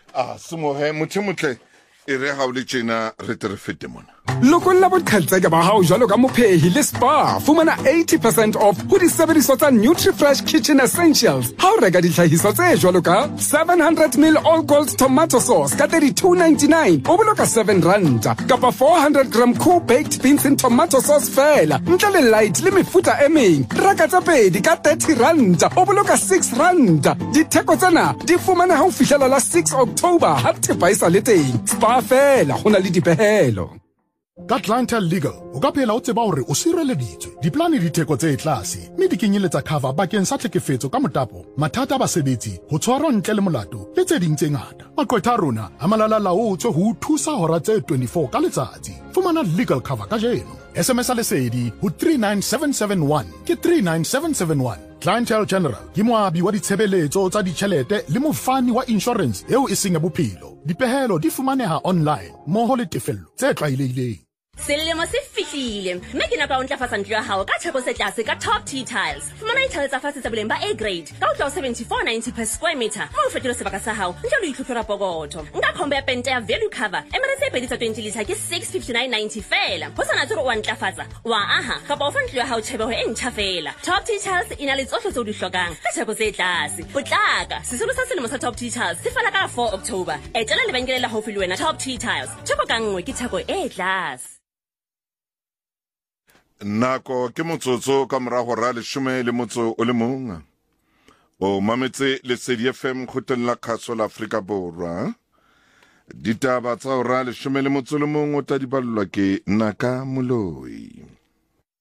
Semohe mothemotle e re ha o le tjena re tle re fete mona. Lokolla boqhetseke ba hao jwalo ka mophedi le spa fumana 80% off ho disebediswa tsa NutriFresh Kitchen Essentials ha o reka dihlahiswa tse jwalo ka 700ml all gold tomato sauce ka 32.99 o boloka R7 kapa 400g cool baked beans in tomato sauce fela ntle le light le mefuta e meng reka tsa pedi ka R30 o boloka R6 ditheko tsena di fumana ha o fihlela la 6 October ha thepa isa le teng spa fela hona le dipehelo. Ka Clientele Legal, o ka phela o tseba hore o sireleditswe. Diplane di theko tse tlase, mme di kenyeletsa cover bakeng sa tlhekefetso ka motapo, mathata a basebetsi, ho tshwarwa ntle le molato, le tse ding tse ngata. Maqwetha a rona a malalalaotswe ho thusa hora tse 24 ka letsatsi. Fumana legal cover ka jeno. SMS a lesedi ho 39771 ke 39771. Clientele General ke moabi wa ditshebeletso tsa ditjhelete le mofani wa insurance eo e seng ya bophelo. Dipehelo di fumaneha online moho le tefello tse tlwaelehileng. Selemo se fihlile mme ke nako ya ho ntlafatsa ntlo ya hao ka theko se tlase ka Top T Tiles. Fumana dithaele tsa fatshe tsa boleng ba A grade ka ho tloha 74.90 per square meter ha o fetola sebaka sa hao ntle le itlhophela pokotho. Nka khombo ya pente ya value cover emere tse pedi tsa 20 litre ke 659.90 fela. Ho sana tsoro o ntlafatsa wa aha kapa o fa ntlo ya hao tjhebeho e ntjha fela. Top T Tiles ina le tsohle tseo di hlokang ka theko se tlase. Potlaka sesolo sa selemo sa Top T Tiles se fela ka 4 October. Etela lebenkele la haufi le wena Top T Tiles. Theko ka nngwe ke theko e tlase. Nako ke motsotso ka mora hora le 10 le motso o le mong. O mametse le Lesedi FM khotella khaso la Afrika Borwa. Ditaba tsa hora le 10 le motso le mong o tla di ballwa ke Naka Moloi.